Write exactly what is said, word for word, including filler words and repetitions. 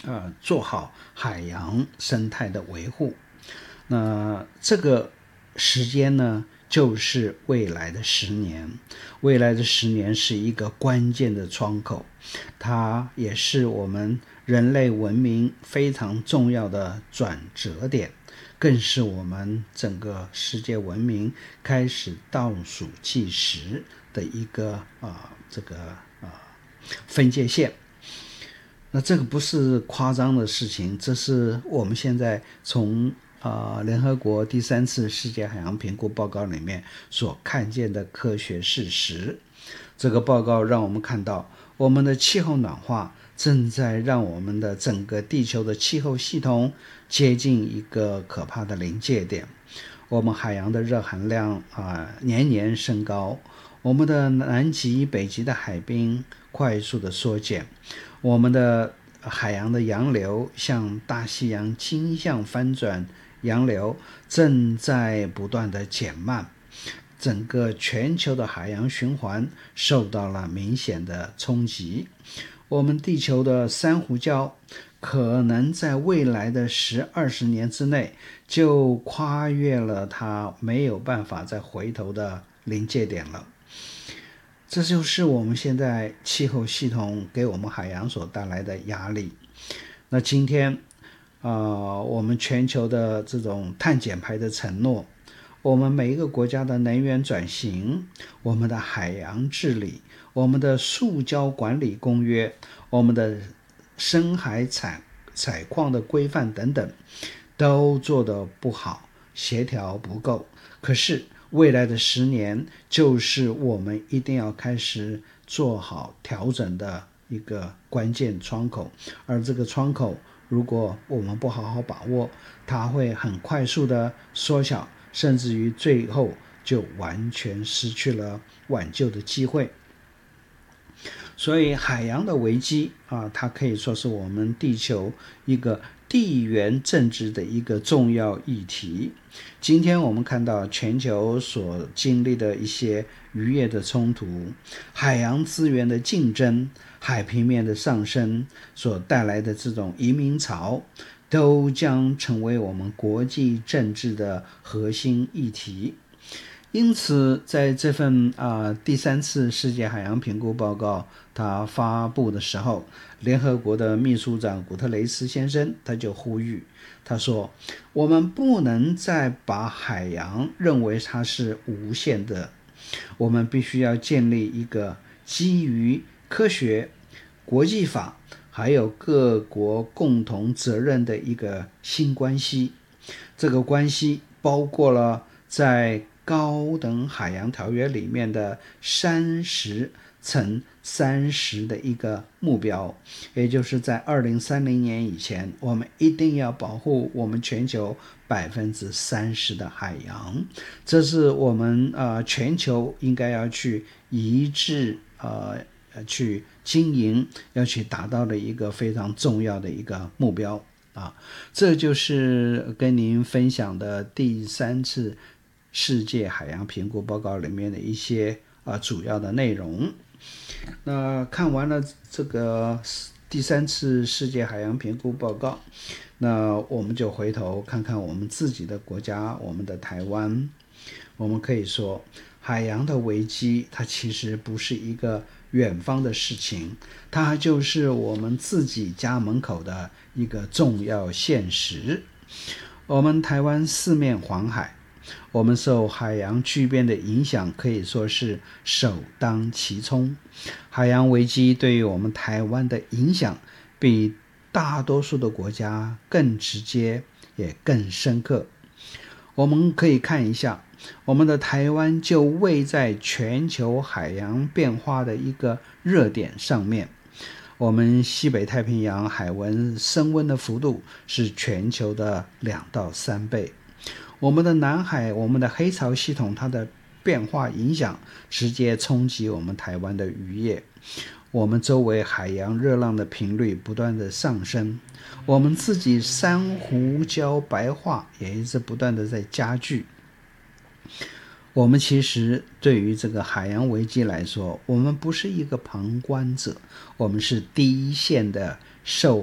呃做好海洋生态的维护。那这个时间呢，就是未来的十年。未来的十年是一个关键的窗口，它也是我们人类文明非常重要的转折点，更是我们整个世界文明开始倒数计时的一个啊、呃、这个啊、呃、分界线。那这个不是夸张的事情，这是我们现在从啊、呃、联合国第三次世界海洋评估报告里面所看见的科学事实。这个报告让我们看到，我们的气候暖化正在让我们的整个地球的气候系统接近一个可怕的临界点。我们海洋的热含量啊、呃、年年升高，我们的南极、北极的海冰快速的缩减，我们的海洋的洋流向大西洋倾向翻转，洋流正在不断的减慢，整个全球的海洋循环受到了明显的冲击。我们地球的珊瑚礁可能在未来的十二十年之内就跨越了它没有办法再回头的临界点了。这就是我们现在气候系统给我们海洋所带来的压力。那今天呃，我们全球的这种碳减排的承诺，我们每一个国家的能源转型，我们的海洋治理，我们的塑胶管理公约，我们的深海采采矿的规范等等，都做得不好，协调不够。可是未来的十年就是我们一定要开始做好调整的一个关键窗口，而这个窗口如果我们不好好把握，它会很快速的缩小，甚至于最后就完全失去了挽救的机会。所以海洋的危机啊，它可以说是我们地球一个地缘政治的一个重要议题。今天我们看到全球所经历的一些渔业的冲突，海洋资源的竞争，海平面的上升所带来的这种移民潮，都将成为我们国际政治的核心议题。因此在这份啊、呃、第三次世界海洋评估报告它发布的时候，联合国的秘书长古特雷斯先生他就呼吁，他说我们不能再把海洋认为它是无限的，我们必须要建立一个基于科学、国际法还有各国共同责任的一个新关系。这个关系包括了在高等海洋条约里面的三十乘三十的一个目标，也就是在二零三零年以前，我们一定要保护我们全球百分之三十的海洋，这是我们呃全球应该要去一致呃去经营，要去达到的一个非常重要的一个目标啊。这就是跟您分享的第三次世界海洋评估报告里面的一些啊主要的内容。那看完了这个第三次世界海洋评估报告，那我们就回头看看我们自己的国家，我们的台湾。我们可以说，海洋的危机它其实不是一个远方的事情，它就是我们自己家门口的一个重要现实。我们台湾四面环海，我们受海洋巨变的影响可以说是首当其冲。海洋危机对于我们台湾的影响比大多数的国家更直接也更深刻。我们可以看一下，我们的台湾就位在全球海洋变化的一个热点上面。我们西北太平洋海温升温的幅度是全球的两到三倍。我们的南海，我们的黑潮系统，它的变化影响直接冲击我们台湾的渔业。我们周围海洋热浪的频率不断的上升，我们自己珊瑚礁白化也一直不断的在加剧。我们其实对于这个海洋危机来说，我们不是一个旁观者，我们是第一线的受